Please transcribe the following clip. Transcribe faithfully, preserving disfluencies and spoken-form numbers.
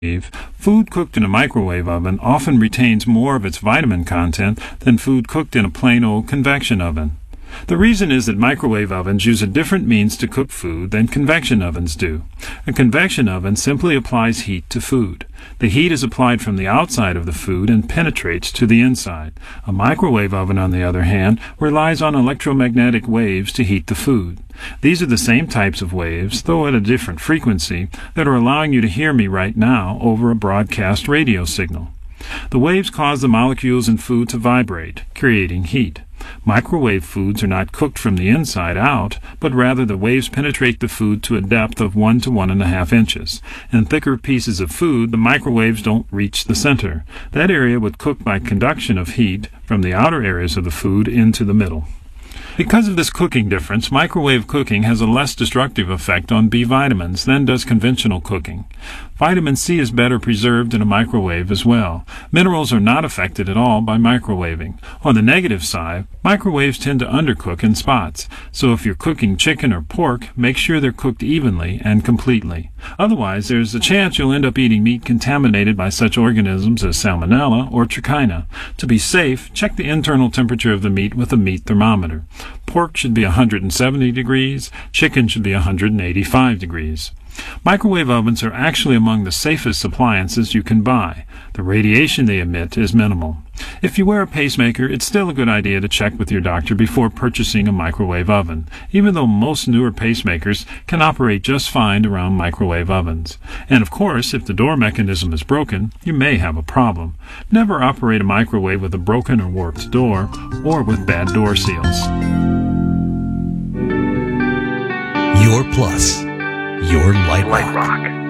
Food cooked in a microwave oven often retains more of its vitamin content than food cooked in a plain old convection oven. The reason is that microwave ovens use a different means to cook food than convection ovens do. A convection oven simply applies heat to food. The heat is applied from the outside of the food and penetrates to the inside. A microwave oven, on the other hand, relies on electromagnetic waves to heat the food. These are the same types of waves, though at a different frequency, that are allowing you to hear me right now over a broadcast radio signal. The waves cause the molecules in food to vibrate, creating heat. Microwave foods are not cooked from the inside out, but rather the waves penetrate the food to a depth of one to one and a half inches. In thicker pieces of food, the microwaves don't reach the center. That area would cook by conduction of heat from the outer areas of the food into the middle. Because of this cooking difference, microwave cooking has a less destructive effect on B vitamins than does conventional cooking. Vitamin C is better preserved in a microwave as well. Minerals are not affected at all by microwaving. On the negative side, microwaves tend to undercook in spots, so if you're cooking chicken or pork, make sure they're cooked evenly and completely. Otherwise, there's a chance you'll end up eating meat contaminated by such organisms as salmonella or trichina. To be safe, check the internal temperature of the meat with a meat thermometer. Pork should be one hundred seventy degrees, chicken should be one hundred eighty-five degrees. Microwave ovens are actually among the safest appliances you can buy. The radiation they emit is minimal. If you wear a pacemaker, it's still a good idea to check with your doctor before purchasing a microwave oven, even though most newer pacemakers can operate just fine around microwave ovens. And of course, if the door mechanism is broken, you may have a problem. Never operate a microwave with a broken or warped door, or with bad door seals. Your Plus. Your Light Rock.